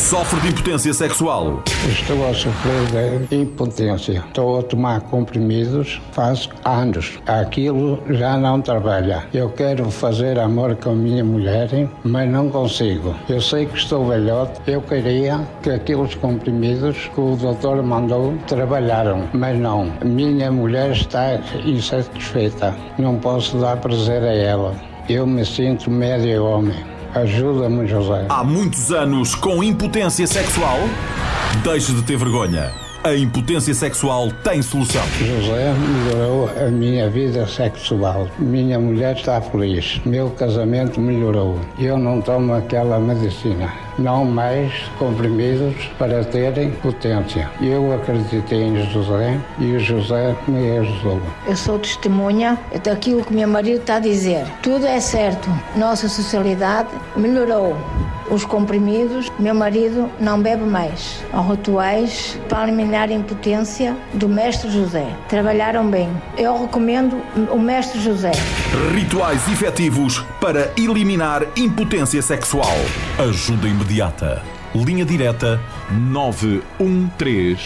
Sofre de impotência sexual. Estou a sofrer de impotência. Estou a tomar comprimidos faz anos. Aquilo já não trabalha. Eu quero fazer amor com a minha mulher, mas não consigo. Eu sei que estou velhote. Eu queria que aqueles comprimidos que o doutor mandou trabalharam, mas não. Minha mulher está insatisfeita. Não posso dar prazer a ela. Eu me sinto médio homem. Ajuda-me, José. Há muitos anos com impotência sexual? Deixe de ter vergonha. A impotência sexual tem solução. José melhorou a minha vida sexual. Minha mulher está feliz. Meu casamento melhorou. Eu não tomo aquela medicina. Não mais comprimidos para terem potência. Eu acreditei em José e o José me ajudou. Eu sou testemunha daquilo que meu marido está a dizer. Tudo é certo. Nossa sociedade melhorou. Os comprimidos, meu marido não bebe mais. Os rituais para eliminar a impotência do Mestre José. Trabalharam bem. Eu recomendo o Mestre José. Rituais efetivos para eliminar impotência sexual. Ajuda imediata. Linha direta 913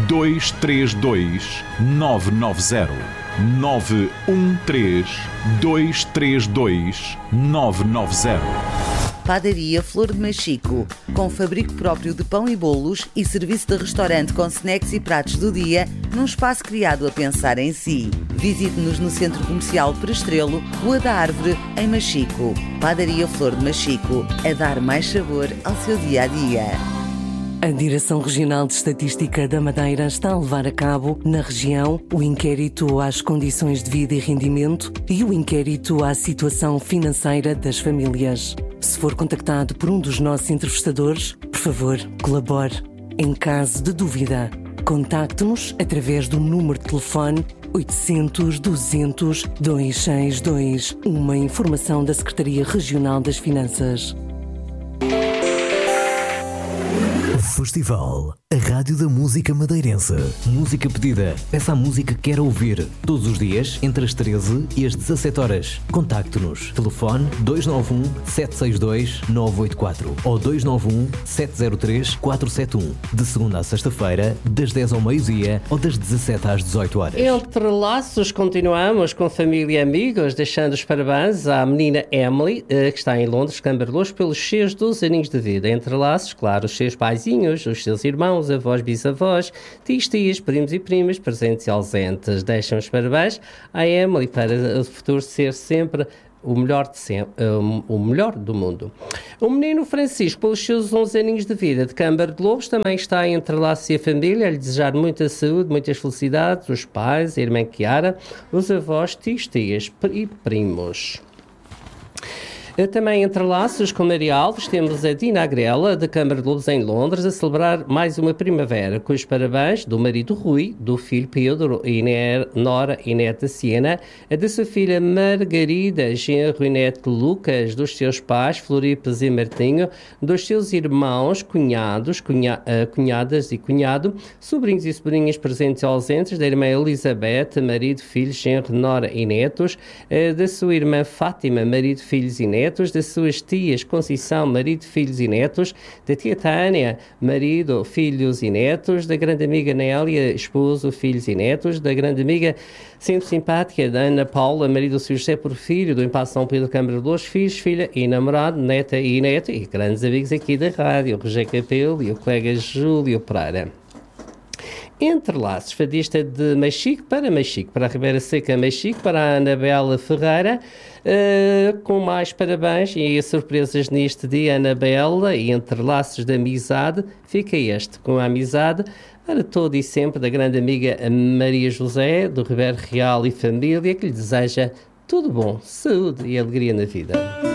232 990. 913 232 990. Padaria Flor de Machico, com fabrico próprio de pão e bolos e serviço de restaurante com snacks e pratos do dia, num espaço criado a pensar em si. Visite-nos no Centro Comercial Prestrelo, Rua da Árvore, em Machico. Padaria Flor de Machico, a dar mais sabor ao seu dia-a-dia. A Direção Regional de Estatística da Madeira está a levar a cabo, na região, o inquérito às condições de vida e rendimento e o inquérito à situação financeira das famílias. Se for contactado por um dos nossos entrevistadores, por favor, colabore. Em caso de dúvida, contacte-nos através do número de telefone 800 200 262, uma informação da Secretaria Regional das Finanças. Festival, a rádio da música madeirense. Música pedida. Peça a música que quer ouvir. Todos os dias, entre as 13 e as 17 horas. Contacte-nos. Telefone 291 762 984 ou 291 703 471. De segunda a sexta-feira, das 10 ao meio-dia ou das 17 às 18 horas. Entre laços, continuamos com família e amigos, deixando os parabéns à menina Emily, que está em Londres, Camberlouros, pelos seus 12 aninhos de vida. Entre laços, claro, os seus paizinhos, os seus irmãos, avós, bisavós, tios, tias, primos e primas, presentes e ausentes. Deixam os parabéns à Emily para o futuro ser sempre o melhor do mundo. O menino Francisco, pelos seus 11 aninhos de vida, de Câmara de Lobos, também está entre laços e a família, a lhe desejar muita saúde, muitas felicidades, os pais, a irmã Chiara, os avós, tios, tias e primos. Também entre laços com Maria Alves temos a Dina Agrela, da Câmara de Lobos em Londres, a celebrar mais uma primavera, com os parabéns do marido Rui, do filho Pedro, Nora e neta Siena, a da sua filha Margarida, genro e neto Lucas, dos seus pais Floripes e Martinho, dos seus irmãos, cunhados, cunhadas e cunhado, sobrinhos e sobrinhas presentes e ausentes, da irmã Elizabeth, marido, filhos, genro, Nora e netos, da sua irmã Fátima, marido, filhos e netos, das suas tias Conceição, marido, filhos e netos, da tia Tânia, marido, filhos e netos, da grande amiga Nélia, esposo, filhos e netos, da grande amiga sempre simpática da Ana Paula, marido do Sr. José Porfírio, do Impasse São Pedro, Câmara de Lobos, filhos, filha e namorado, neta e neto, e grandes amigos aqui da rádio, o Rogério Capelo e o colega Júlio Pereira. Entre laços, fadista de Machico, para a Ribeira Seca Machico, para a Anabela Ferreira, com mais parabéns e surpresas neste dia, Anabela, e entre laços de amizade, fica este, com a amizade para todo e sempre da grande amiga Maria José, do Ribeiro Real e família, que lhe deseja tudo bom, saúde e alegria na vida.